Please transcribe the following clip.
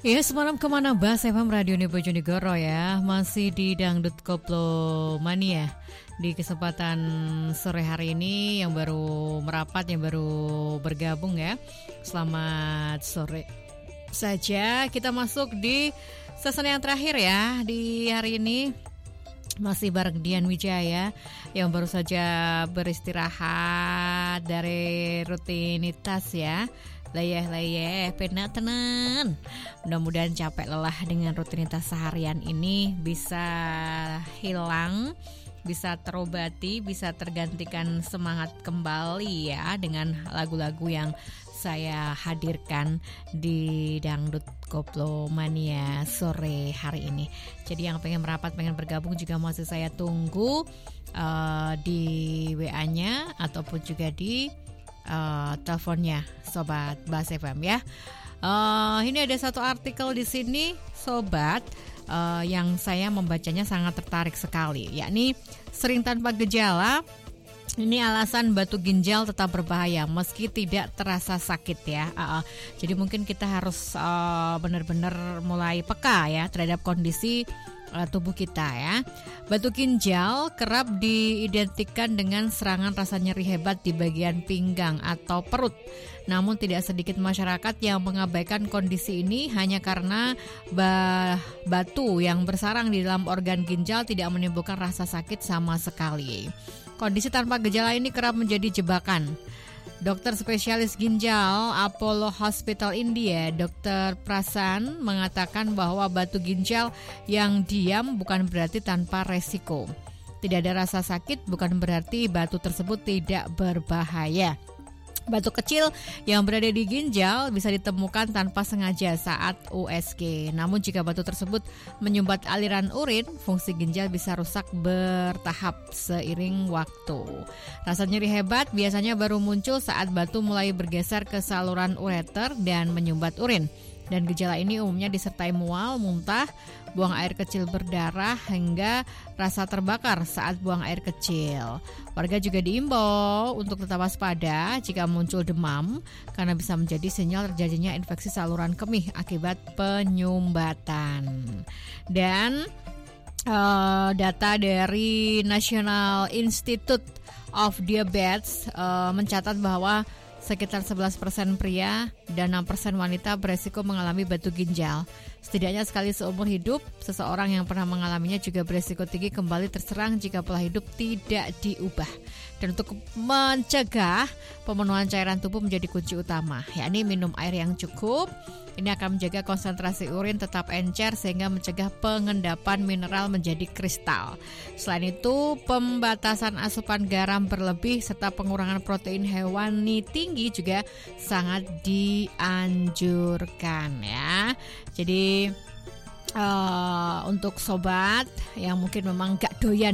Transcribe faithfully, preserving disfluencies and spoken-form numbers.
Ya, semalam kemana Bas F M Radio Bojonegoro ya. Masih di Dangdut Koplo Mania. Di kesempatan sore hari ini yang baru merapat, yang baru bergabung ya, selamat sore saja. Kita masuk di season yang terakhir ya di hari ini. Masih bareng Dian Wijaya yang baru saja beristirahat dari rutinitas ya. Layeh-layeh, pena tenan. Mudah-mudahan capek lelah dengan rutinitas seharian ini bisa hilang, bisa terobati, bisa tergantikan semangat kembali ya dengan lagu-lagu yang saya hadirkan di Dangdut Koplo Mania sore hari ini. Jadi yang pengen merapat, pengen bergabung juga masih saya tunggu uh, di W A-nya ataupun juga di Uh, teleponnya Sobat Bas F M ya. Uh, ini ada satu artikel di sini Sobat uh, yang saya membacanya sangat tertarik sekali, yakni sering tanpa gejala. Ini alasan batu ginjal tetap berbahaya meski tidak terasa sakit ya. Uh, uh, jadi mungkin kita harus uh, benar-benar mulai peka ya terhadap kondisi tubuh kita ya. Batu ginjal kerap diidentikan dengan serangan rasa nyeri hebat di bagian pinggang atau perut. Namun tidak sedikit masyarakat yang mengabaikan kondisi ini hanya karena bah, batu yang bersarang di dalam organ ginjal tidak menimbulkan rasa sakit sama sekali. Kondisi tanpa gejala ini kerap menjadi jebakan. Dokter spesialis ginjal Apollo Hospital India, Dokter Prasan, mengatakan bahwa batu ginjal yang diam bukan berarti tanpa resiko. Tidak ada rasa sakit bukan berarti batu tersebut tidak berbahaya. Batu kecil yang berada di ginjal bisa ditemukan tanpa sengaja saat U S G. Namun jika batu tersebut menyumbat aliran urin, fungsi ginjal bisa rusak bertahap seiring waktu. Rasa nyeri hebat biasanya baru muncul saat batu mulai bergeser ke saluran ureter dan menyumbat urin. Dan gejala ini umumnya disertai mual, muntah, buang air kecil berdarah, hingga rasa terbakar saat buang air kecil. Warga juga diimbau untuk tetap waspada jika muncul demam, karena bisa menjadi sinyal terjadinya infeksi saluran kemih akibat penyumbatan. Dan uh, data dari National Institute of Diabetes uh, mencatat bahwa sekitar sebelas persen pria dan enam persen wanita beresiko mengalami batu ginjal. Setidaknya sekali seumur hidup, seseorang yang pernah mengalaminya juga beresiko tinggi kembali terserang jika pola hidup tidak diubah. Dan untuk mencegah, pemenuhan cairan tubuh menjadi kunci utama, yakni minum air yang cukup. Ini akan menjaga konsentrasi urin tetap encer sehingga mencegah pengendapan mineral menjadi kristal. Selain itu, pembatasan asupan garam berlebih serta pengurangan protein hewani tinggi juga sangat dianjurkan ya. Jadi uh, untuk sobat yang mungkin memang gak doyan